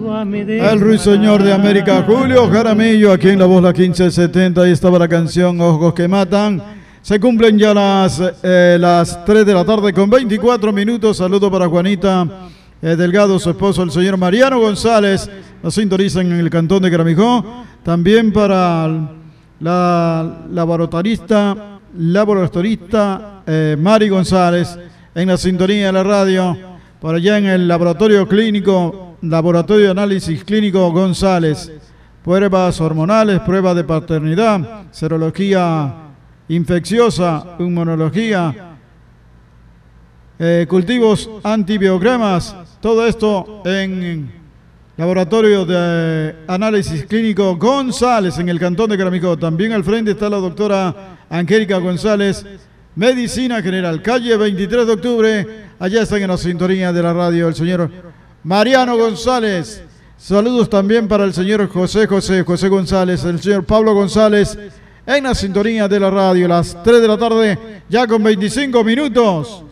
El ruiseñor de América, Julio Jaramillo, aquí en La Voz, la 1570. Ahí estaba la canción Ojos que Matan. Se cumplen ya las 3 de la tarde con 24 minutos. Saludo para Juanita Delgado, su esposo, el señor Mariano González. Nos sintonizan en el cantón de Gramijó. También para la laboratorista Mari González en la sintonía de la radio. Por allá en el laboratorio de análisis clínico González. Pruebas hormonales, pruebas de paternidad, serología infecciosa, inmunología, cultivos antibiogramas, todo esto en laboratorio de análisis clínico González en el cantón de Gramijó. También al frente está la doctora Angélica González, Medicina General, calle 23 de octubre. Allá están en la sintonía de la radio el señor Mariano González. Saludos también para el señor José González, el señor Pablo González en la sintonía de la radio. Las 3 de la tarde, ya con 25 minutos.